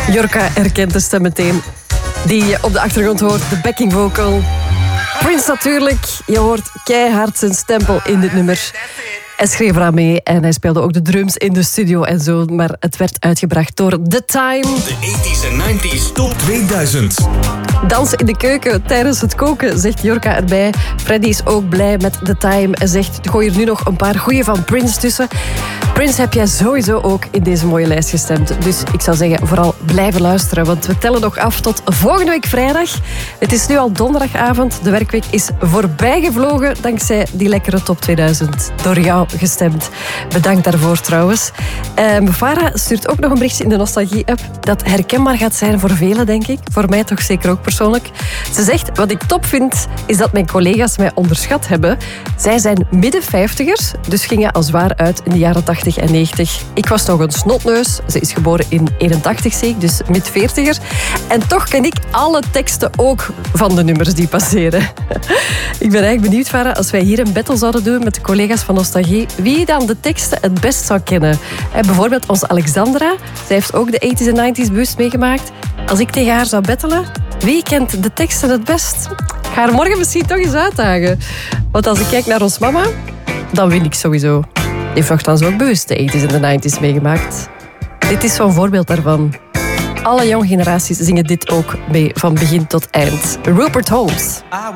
Jorka herkent de stem meteen die je op de achtergrond hoort, de backing vocal. Prince natuurlijk, je hoort keihard zijn stempel in dit nummer. Hij schreef eraan mee en hij speelde ook de drums in de studio en zo. Maar het werd uitgebracht door The Time. De 80s en 90s Top 2000. Dansen in de keuken tijdens het koken, zegt Jorka erbij. Freddy is ook blij met The Time en zegt, gooi er nu nog een paar goeie van Prince tussen. Prince heb jij sowieso ook in deze mooie lijst gestemd. Dus ik zou zeggen, vooral blijven luisteren. Want we tellen nog af tot volgende week vrijdag. Het is nu al donderdagavond. De werkweek is voorbij gevlogen dankzij die lekkere Top 2000. Door jou gestemd. Bedankt daarvoor trouwens. Farah stuurt ook nog een berichtje in de Nostalgie-app dat herkenbaar gaat zijn voor velen, denk ik. Voor mij toch zeker ook persoonlijk. Ze zegt, wat ik top vind, is dat mijn collega's mij onderschat hebben. Zij zijn midden 50ers, dus gingen al zwaar uit in de jaren 80 en 90. Ik was nog een snotneus. Ze is geboren in 81, zie ik, dus mid-40er. En toch ken ik alle teksten ook van de nummers die passeren. Ik ben eigenlijk benieuwd, Farah, als wij hier een battle zouden doen met de collega's van Nostalgie, wie dan de teksten het best zou kennen. Bijvoorbeeld onze Alexandra. Zij heeft ook de 80s en 90s bewust meegemaakt. Als ik tegen haar zou battelen, wie kent de teksten het best? Ik ga haar morgen misschien toch eens uitdagen. Want als ik kijk naar ons mama, dan win ik sowieso. Die heeft nogthans ook bewust de 80s en de 90s meegemaakt. Dit is zo'n voorbeeld daarvan. Alle jonge generaties zingen dit ook mee van begin tot eind. Rupert Holmes.